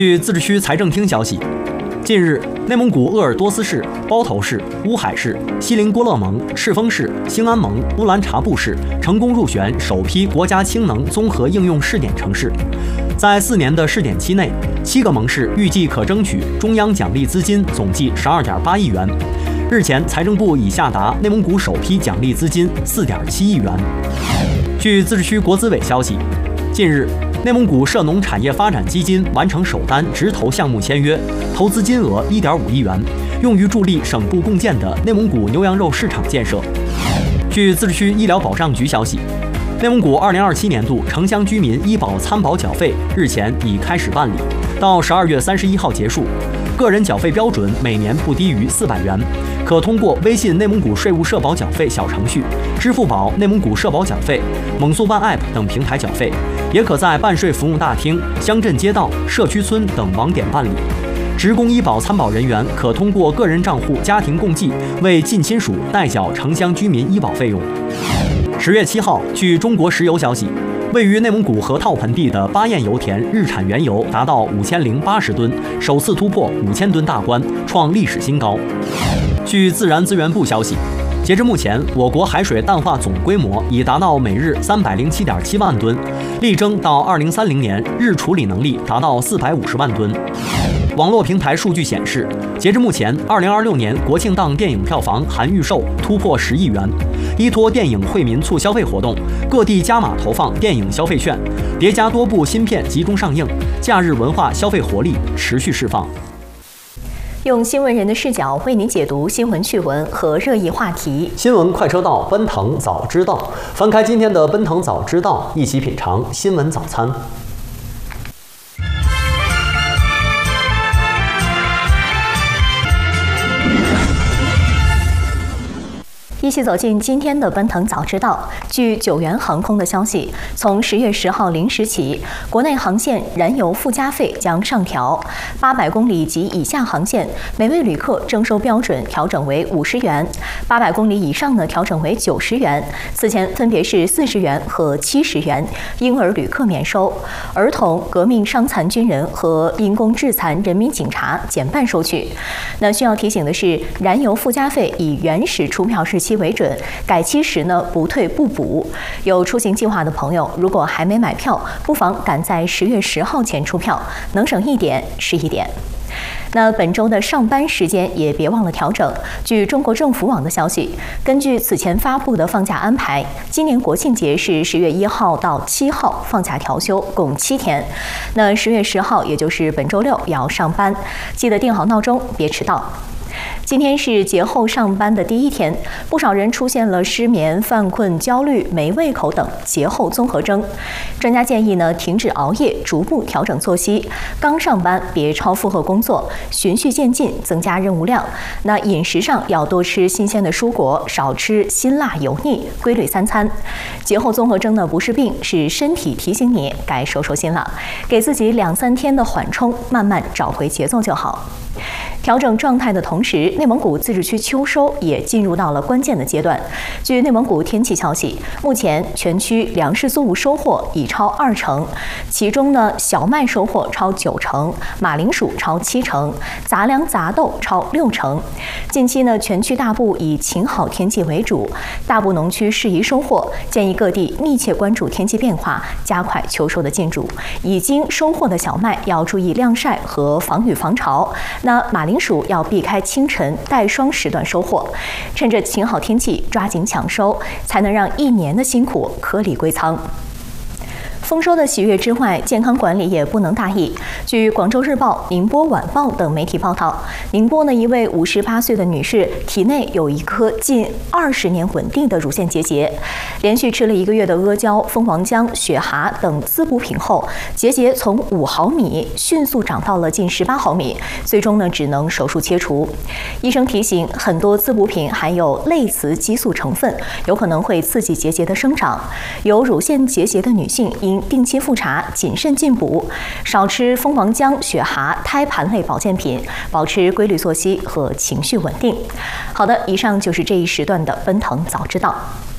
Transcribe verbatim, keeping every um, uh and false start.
据自治区财政厅消息，近日，内蒙古鄂尔多斯市、包头市、乌海市、锡林郭勒盟、赤峰市、兴安盟、乌兰察布市成功入选首批国家氢能综合应用试点城市。在四年的试点期内，七个盟市预计可争取中央奖励资金总计十二点八亿元。日前，财政部已下达内蒙古首批奖励资金四点七亿元。据自治区国资委消息，近日，内蒙古涉农产业发展基金完成首单直投项目签约，投资金额一点五亿元，用于助力省部共建的内蒙古牛羊肉市场建设。据自治区医疗保障局消息，内蒙古二零二七年度城乡居民医保参保缴费日前已开始办理，到十二月三十一号结束。个人缴费标准每年不低于四百元，可通过微信内蒙古税务社保缴费小程序、支付宝内蒙古社保缴费、蒙速办 App 等平台缴费，也可在办税服务大厅、乡镇街道、社区村等网点办理。职工医保参保人员可通过个人账户家庭共计为近亲属代缴城乡居民医保费用。十月七号，据中国石油消息，位于内蒙古河套盆地的巴彦油田日产原油达到五千零八十吨，首次突破五千吨大关，创历史新高。据自然资源部消息，截至目前，我国海水淡化总规模已达到每日三百零七点七万吨，力争到二零三零年日处理能力达到四百五十万吨。网络平台数据显示，截至目前，二零二六年国庆档电影票房含预售突破十亿元。依托电影惠民促消费活动，各地加码投放电影消费券，叠加多部新片集中上映，假日文化消费活力持续释放。 用新闻人的视角为您解读新闻趣闻和热议话题。 新闻快车道，奔腾早知道。翻开今天的奔腾早知道，一起品尝新闻早餐。 一起走进今天的奔腾早知道。据九元航空的消息，从十月十号零时起，国内航线燃油附加费将上调，八百公里及以下航线每位旅客征收标准调整为五十元，八百公里以上呢调整为九十元。此前分别是四十元和七十元，婴儿旅客免收，儿童、革命伤残军人和因公致残人民警察减半收取。那需要提醒的是，燃油附加费以原始出票日期为准，改期时呢不退不补。有出行计划的朋友，如果还没买票，不妨赶在十月十号前出票，能省一点是一点。那本周的上班时间也别忘了调整。据中国政府网的消息，根据此前发布的放假安排，今年国庆节是十月一号到七号放假调休，共七天。那十月十号，也就是本周六要上班，记得定好闹钟，别迟到。今天是节后上班的第一天，不少人出现了失眠、犯困、焦虑、没胃口等节后综合征。专家建议呢，停止熬夜，逐步调整作息。刚上班别超负荷工作，循序渐进，增加任务量。那饮食上要多吃新鲜的蔬果，少吃辛辣油腻，规律三餐。节后综合征呢不是病，是身体提醒你该收收心了，给自己两三天的缓冲，慢慢找回节奏就好。调整状态的同时，内蒙古自治区秋收也进入到了关键的阶段。据内蒙古天气消息，目前全区粮食作物收获已超二成，其中呢，小麦收获超九成，马铃薯超七成，杂粮杂豆超六成。近期呢，全区大部以晴好天气为主，大部农区适宜收获，建议各地密切关注天气变化，加快秋收的进度。已经收获的小麦要注意晾晒和防雨防潮。那马铃薯要避开清晨带霜时段收获，趁着晴好天气抓紧抢收，才能让一年的辛苦颗粒归仓。丰收的喜悦之外，健康管理也不能大意。据广州日报、宁波晚报等媒体报道，宁波呢一位五十八岁的女士体内有一颗近二十年稳定的乳腺结节，连续吃了一个月的阿胶、蜂王浆、雪蛤等滋补品后，结节从五毫米迅速长到了近十八毫米，最终呢只能手术切除。医生提醒，很多滋补品含有类雌激素成分，有可能会刺激结节的生长。有乳腺结节的女性应定期复查，谨慎进补，少吃蜂王浆、雪蛤、胎盘类保健品，保持规律作息和情绪稳定。好的，以上就是这一时段的奔腾早知道。